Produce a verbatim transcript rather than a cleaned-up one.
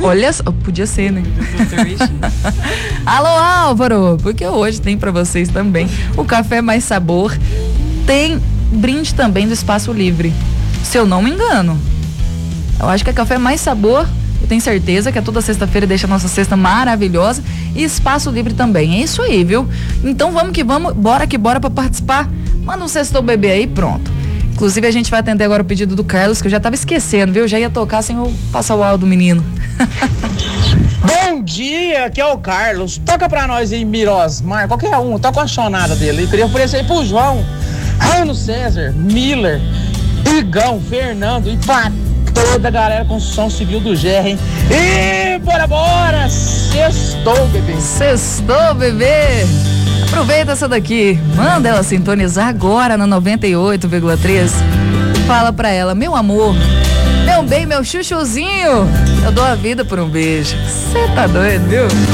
Olha só, podia ser, né? Alô, Álvaro, porque hoje tem pra vocês também o Café Mais Sabor. Tem brinde também do Espaço Livre, se eu não me engano. Eu acho que é Café Mais Sabor, eu tenho certeza que é toda sexta-feira, deixa a nossa cesta maravilhosa. E Espaço Livre também, é isso aí, viu? Então vamos que vamos, bora que bora pra participar. Manda um Sextou Bebê aí, pronto. Inclusive a gente vai atender agora o pedido do Carlos, que eu já tava esquecendo, viu? Já ia tocar sem eu passar o áudio do menino. Bom dia, aqui é o Carlos. Toca pra nós aí, Mirosmar, qualquer um, toca uma chonada dele. Eu queria oferecer aí pro João, Rano César, Miller, Igão, Fernando e pra toda a galera construção civil do G R, hein? E bora, bora! Sextou, bebê! Sextou, bebê! Aproveita essa daqui, manda ela sintonizar agora na noventa e oito vírgula três. Fala pra ela, meu amor, meu bem, meu chuchuzinho, eu dou a vida por um beijo. Cê tá doido, viu?